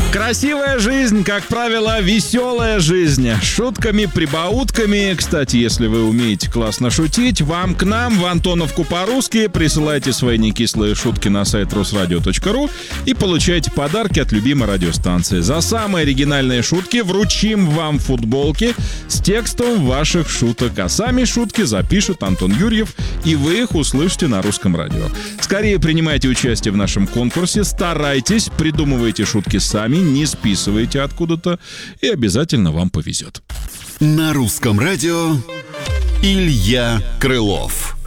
Красивая жизнь, как правило, веселая жизнь. Шутками, прибаутками. Кстати, если вы умеете классно шутить, вам к нам в Антоновку по-русски. Присылайте свои некислые шутки на сайт rusradio.ru и получайте подарки от любимой радиостанции. За самые оригинальные шутки вручим вам футболки с текстом ваших шуток. А сами шутки запишет Антон Юрьев, и вы их услышите на Русском радио. Скорее принимайте участие в нашем конкурсе, старайтесь, придумывайте шутки сами, не списывайте откуда-то, и обязательно вам повезет. На Русском радио Илья Крылов.